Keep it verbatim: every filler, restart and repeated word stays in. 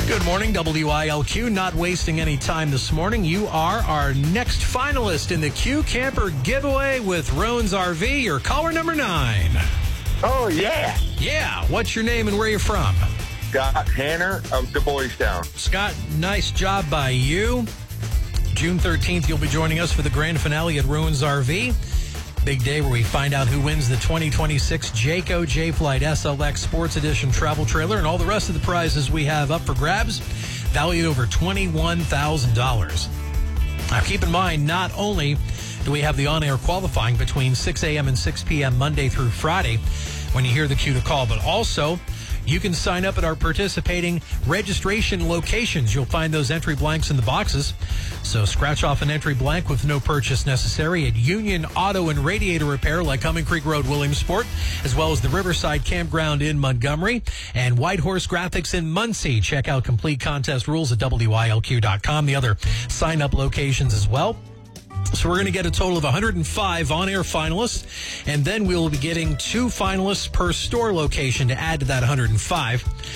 Good morning, W I L Q. Not wasting any time this morning. You are our next finalist in the Q Camper giveaway with Roan's R V. You're caller number nine. Oh, yeah. Yeah. What's your name and where you're from? Scott Hanner of the Boys Town. Scott, nice job by you. June thirteenth, you'll be joining us for the grand finale at Roan's R V. Big day where we find out who wins the twenty twenty-six Jayco J-Flight S L X Sports Edition travel trailer and all the rest of the prizes we have up for grabs, valued over twenty-one thousand dollars. Now, keep in mind, not only do we have the on-air qualifying between six a.m. and six p.m. Monday through Friday when you hear the cue to call, but also you can sign up at our participating registration locations. You'll find those entry blanks in the boxes. So scratch off an entry blank with no purchase necessary at Union Auto and Radiator Repair, like Humming Creek Road, Williamsport, as well as the Riverside Campground in Montgomery and White Horse Graphics in Muncie. Check out complete contest rules at W I L Q dot com. The other sign-up locations as well. So we're going to get a total of one hundred five on-air finalists, and then we'll be getting two finalists per store location to add to that one hundred five.